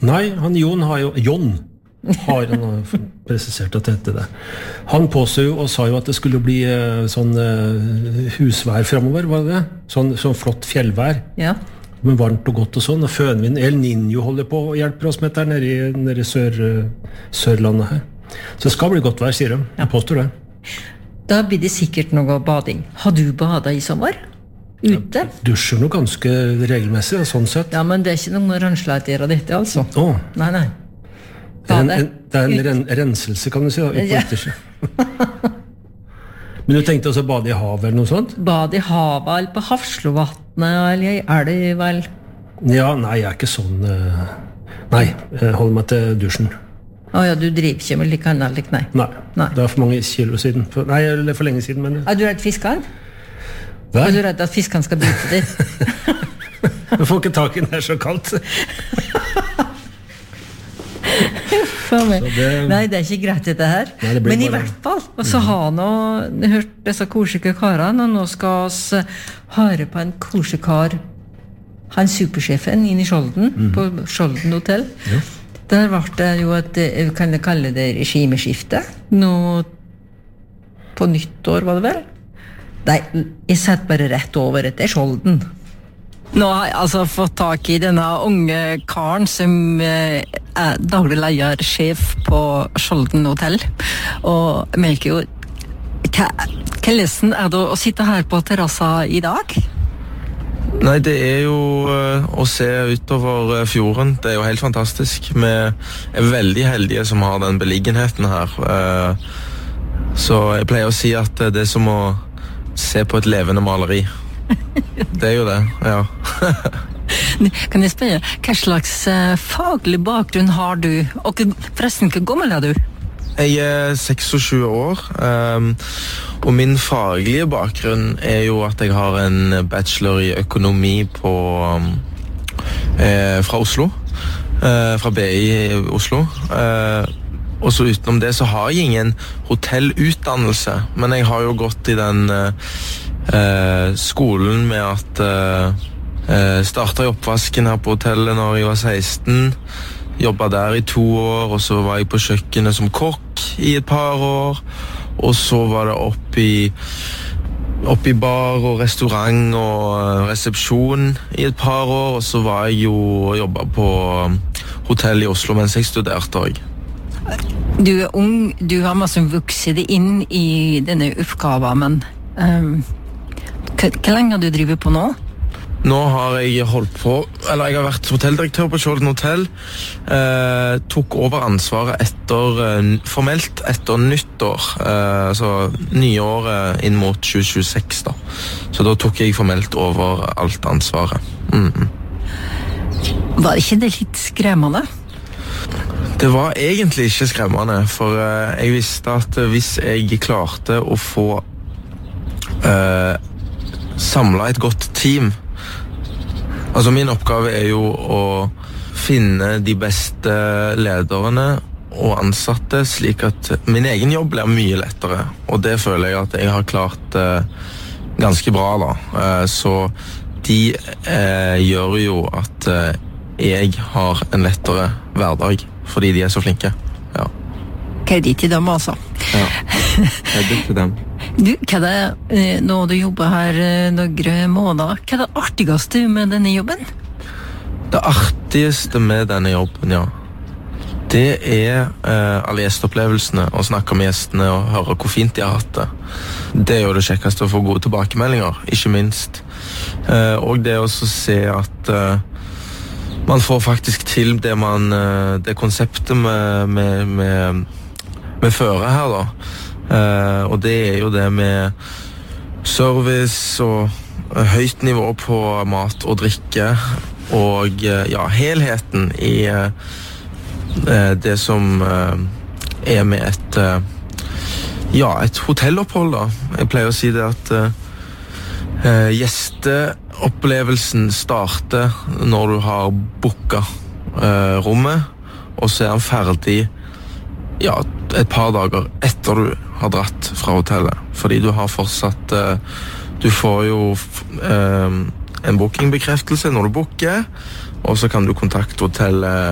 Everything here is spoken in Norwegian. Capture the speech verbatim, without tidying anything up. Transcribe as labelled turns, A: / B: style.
A: Nei, han Jon har jo Jon har han presisert at det heter det. Han påstod jo og sa jo at det skulle bli uh, sånn uh, husvær fremover, var det det? Sånn, sånn flott fjellvær.
B: Ja.
A: Men varmt og godt og sånn. Og fønvind, El Niño holder på og hjelper oss med dette nede i, nede i sør, uh, Sørlandet her. Så det skal bli godt vær, sier de. Jeg påstår det.
B: Da blir det sikkert noe bading. Har du badet i sommer? Ute?
A: Jeg dusjer noe ganske regelmessig, sånn sett.
B: Ja, men det er ikke noen rønnsleiter av dette, altså.
A: Åh.
B: Nei, nei.
A: Det er en, en, det er en ren, renselse, kan du si, da,
B: Ja.
A: Men du tenkte også bade i havet eller noe sånt?
B: Bade i havet, eller på Hafslovatnet, eller er det vel?
A: Ja, nei, jeg er ikke sånn uh, Nei, jeg holder meg til dusjen.
B: Åja, du driver ikke med like annet, like nei.
A: Nei,
B: Nei.
A: det er for mange kilo siden for, Nei, eller for lenge siden, men
B: Er du redd fiskene?
A: Hva?
B: Er du redd at fiskene skal bite deg?
A: Du får ikke tak i den her så kaldt. det...
B: Nei, det er ikke greit dette her.
A: Nei,
B: men i
A: bare...
B: hvert fall og så har nå hørt disse korsike karene, og nå skal oss høre på en korsekar, han supersjefen inn i Skjolden, mm. på Skjolden hotell.
A: Ja.
B: Der var det jo et, kan jeg kalle det regimeskifte, nå på nyttår var det vel? Nei, jeg satt bare rett over etter Skjolden. Nå har jeg altså fått tak i denne unge karen som er daglig ledersjef på Skjolden hotell. Og jeg merker jo, hva, hva lesen er det å sitte her på terrassa i dag?
C: Nei, det er jo uh, å se utover uh, fjorden. Det er jo helt fantastisk. Vi er veldig heldige som har den beliggenheten her. Uh, så jeg pleier å si at det er som å se på et levende maleri. Det er jo det, ja.
B: Kan jeg spørre, hva slags uh, faglig bakgrunn har du? Og forresten, hvor gammel er du?
C: Jeg er seksogtjue år, um, og min faglige bakgrunn er jo at jeg har en bachelor i økonomi på, um, eh, fra Oslo, eh, fra B I i Oslo. Eh, og så utenom det så har jeg ingen hotellutdannelse, men jeg har jo gått i den eh, skolen med at eh, startet i oppvasken her på hotellet når jeg var seksten, jobbet der i to år, og så var jeg på kjøkkenet som kokk i et par år, og så var det opp i, opp i bar og restaurant og resepsjon i et par år, og så var jeg jo og jobbet på hotell i Oslo mens jeg studerte også.
B: Du er ung, du har masse vokset inn i denne oppgaven, men um, hvor lenge har du drivet på nå?
C: Nå har jeg holdt på, eller jeg har vært hotelldirektør på Skjolden hotell, eh, tok over ansvaret etter, eh, formelt etter nyttår, eh, altså nyåret inn mot tjue tjueseks da. Så da tok jeg formelt over alt ansvaret. Mm-hmm.
B: Var ikke det litt skremmende?
C: Det var egentlig ikke skremmende, for eh, jeg visste at hvis jeg klarte å få eh, samlet et godt team. Altså min oppgave er jo å finne de beste lederne og ansatte, slik at min egen jobb blir mye lettere. Og det føler jeg at jeg har klart eh, ganske bra da. Eh, så de eh, gjør jo at eh, jeg har en lettere hverdag, fordi de er så flinke. Ja.
B: Kredit til dem, altså.
C: Ja, kredit til dem.
B: Du, hva er det, nå du jobber her noen måneder, hva er det artigste med denne jobben?
C: Det artigste med denne jobben, ja. Det er eh, alle gjesteopplevelsene, å snakke med gjestene og høre hvor fint de har hatt det. Det er jo det kjekkeste å få gode tilbakemeldinger, ikke minst. Eh, og det er også å se at eh, man får faktisk til det, man, eh, det konseptet med, med, med, med føre her da. Uh, og det er jo det med service og uh, høyt nivå på mat og drikke og uh, ja, helheten i uh, uh, det som uh, er med et uh, ja, et hotellopphold da. Jeg pleier å si det at uh, uh, gjesteopplevelsen starter når du har booket uh, rommet, og så er den ferdig ja, et par dager etter du har dratt fra hotellet, fordi du har fortsatt uh, du får jo uh, en bookingbekreftelse når du booker, og så kan du kontakte hotellet